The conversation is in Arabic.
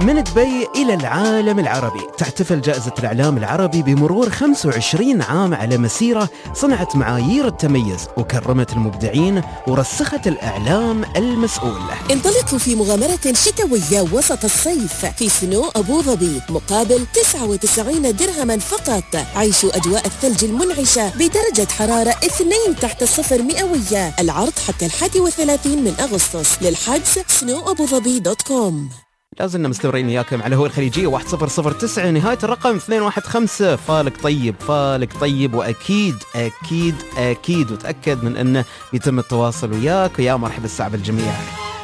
من دبي إلى العالم العربي، تحتفل جائزة الإعلام العربي بمرور 25 عام على مسيرة صنعت معايير التميز وكرمت المبدعين ورسخت الإعلام المسؤول. انطلقوا في مغامرة شتوية وسط الصيف في سنو أبو ظبي مقابل 99 درهما فقط. عيشوا أجواء الثلج المنعشة بدرجة حرارة 2 تحت الصفر مئوية. العرض حتى 31 من أغسطس. للحجز snowabudhabi.com. لازلنا مستمرين وياكم على هو الخليجية 1009 نهاية الرقم 215. فالك طيب وأكيد أكيد أكيد وتأكد من أنه يتم التواصل وياك. ويا مرحبا الساعة بالجميع.